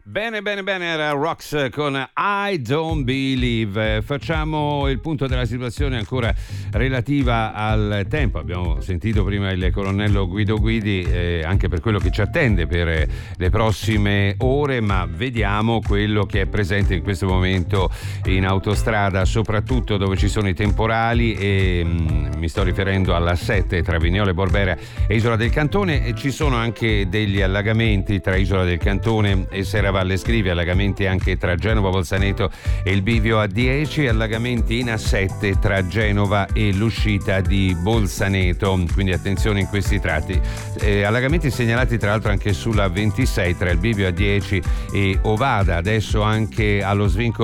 Bene, bene, bene, era Rox con I Don't Believe. Facciamo il punto della situazione ancora relativa al tempo. Abbiamo sentito prima il colonnello Guido Guidi anche per quello che ci attende per le prossime ore, ma vediamo quello che è presente in questo momento in autostrada, soprattutto dove ci sono i temporali, e mi sto riferendo alla 7 tra Vignola e Borbera e Isola del Cantone, e ci sono anche degli allagamenti tra Isola del Cantone e Serravalle Scrivia, allagamenti anche tra Genova Bolzaneto e il bivio A10, allagamenti in A7 tra Genova e l'uscita di Bolzaneto, quindi attenzione in questi tratti. Allagamenti segnalati tra l'altro anche sulla 26 tra il bivio A10 e Ovada, adesso anche allo svincolo